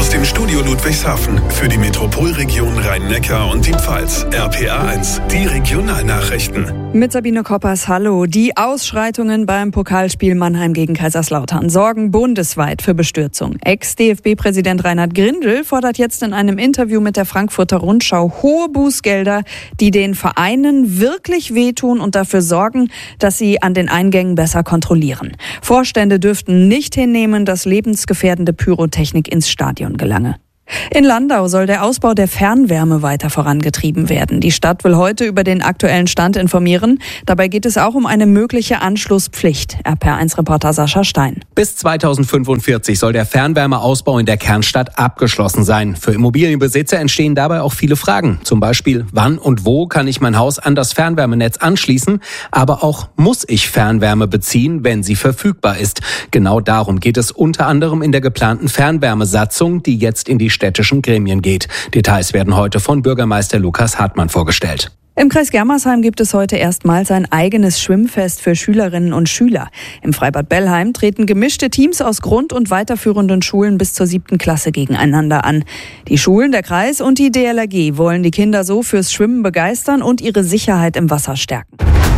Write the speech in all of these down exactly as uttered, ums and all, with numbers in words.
Aus dem Studio Ludwigshafen für die Metropolregion Rhein-Neckar und die Pfalz. R P A eins, die Regionalnachrichten. Mit Sabine Koppers, hallo. Die Ausschreitungen beim Pokalspiel Mannheim gegen Kaiserslautern sorgen bundesweit für Bestürzung. Ex-D F B-Präsident Reinhard Grindel fordert jetzt in einem Interview mit der Frankfurter Rundschau hohe Bußgelder, die den Vereinen wirklich wehtun und dafür sorgen, dass sie an den Eingängen besser kontrollieren. Vorstände dürften nicht hinnehmen, dass lebensgefährdende Pyrotechnik ins Stadion gelange. In Landau soll der Ausbau der Fernwärme weiter vorangetrieben werden. Die Stadt will heute über den aktuellen Stand informieren. Dabei geht es auch um eine mögliche Anschlusspflicht. R P A eins Reporter Sascha Stein. Bis zweitausendfünfundvierzig soll der Fernwärmeausbau in der Kernstadt abgeschlossen sein. Für Immobilienbesitzer entstehen dabei auch viele Fragen. Zum Beispiel, wann und wo kann ich mein Haus an das Fernwärmenetz anschließen? Aber auch, muss ich Fernwärme beziehen, wenn sie verfügbar ist? Genau darum geht es unter anderem in der geplanten Fernwärmesatzung, die jetzt in die städtischen Gremien geht. Details werden heute von Bürgermeister Lukas Hartmann vorgestellt. Im Kreis Germersheim gibt es heute erstmals ein eigenes Schwimmfest für Schülerinnen und Schüler. Im Freibad Bellheim treten gemischte Teams aus Grund- und weiterführenden Schulen bis zur siebten Klasse gegeneinander an. Die Schulen, der Kreis und die D L R G wollen die Kinder so fürs Schwimmen begeistern und ihre Sicherheit im Wasser stärken.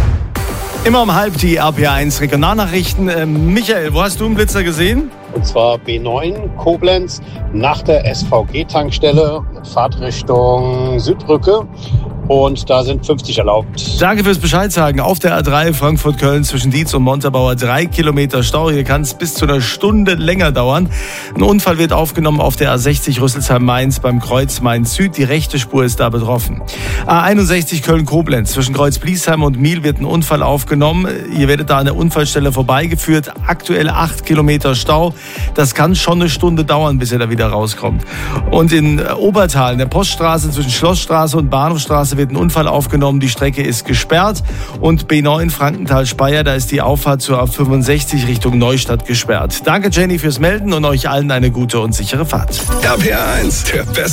Immer um halb die R P A eins Regionalnachrichten. Ähm, Michael, wo hast du einen Blitzer gesehen? Und zwar B neun Koblenz nach der S V G-Tankstelle, Fahrtrichtung Südbrücke. Und da sind fünfzig erlaubt. Danke fürs Bescheid sagen. Auf der A drei Frankfurt-Köln zwischen Dietz und Montabaur drei Kilometer Stau. Hier kann es bis zu einer Stunde länger dauern. Ein Unfall wird aufgenommen auf der A sechzig Rüsselsheim-Mainz beim Kreuz Mainz-Süd. Die rechte Spur ist da betroffen. A einundsechzig Köln-Koblenz zwischen Kreuz-Bliesheim und Miel wird ein Unfall aufgenommen. Ihr werdet da an der Unfallstelle vorbeigeführt. Aktuell acht Kilometer Stau. Das kann schon eine Stunde dauern, bis ihr da wieder rauskommt. Und in Obertal, in der Poststraße zwischen Schlossstraße und Bahnhofstraße, wird ein Unfall aufgenommen. Die Strecke ist gesperrt. Und B neun Frankenthal-Speyer, da ist die Auffahrt zur A fünfundsechzig Richtung Neustadt gesperrt. Danke, Jenny, fürs Melden und euch allen eine gute und sichere Fahrt. R P A eins, der beste